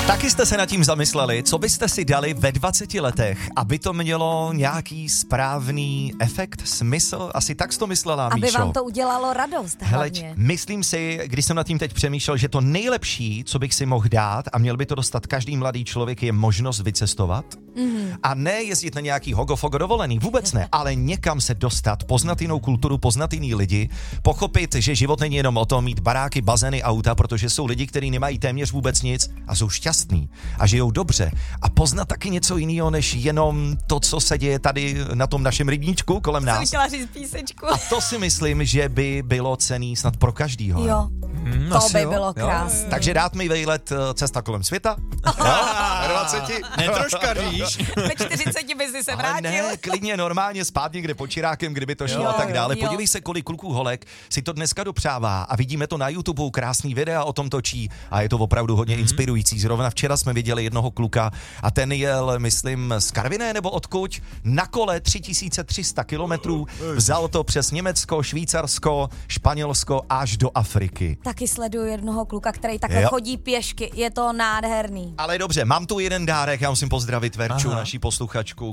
Taky jste se nad tím zamysleli, co byste si dali ve 20 letech, aby to mělo nějaký správný efekt, smysl? Asi tak jsi to myslela, Míšo. Aby vám to udělalo radost hlavně. Myslím si, když jsem nad tím teď přemýšlel, že to nejlepší, co bych si mohl dát a měl by to dostat každý mladý člověk, je možnost vycestovat. A ne jezdit na nějaký hogofogo dovolený, vůbec ne, ale někam se dostat, poznat jinou kulturu, poznat jiný lidi, pochopit, že život není jenom o tom mít baráky, bazény, auta, protože jsou lidi, kteří nemají téměř vůbec nic a jsou šťastní a žijou dobře. A poznat taky něco jiného, než jenom to, co se děje tady na tom našem rybníčku kolem nás. Jsem chtěla říct písečku. A to si myslím, že by bylo cenný snad pro každýho. Jo. To by bylo krásné. Takže dát mi vejlet cesta kolem světa. Jo? 20. Netroškaříš. Ve 40 by si se vrátil. Ne, klidně normálně spát někde pod čirákem, kdyby to šlo a tak dále. Jo. Podívej se, kolik kluků holek si to dneska dopřává a vidíme to na YouTube, krásný videa o tom točí a je to opravdu hodně inspirující. Zrovna včera jsme viděli jednoho kluka a ten jel, myslím, z Karviné nebo odkud, na kole 3300 kilometrů, vzal to přes Německo, Švýcarsko, Španělsko až do Afriky. Taky sleduju jednoho kluka, který takhle chodí pěšky. Je to nádherný. Ale dobře, mám tu jeden dárek, já musím pozdravit Verču, naší posluchačku,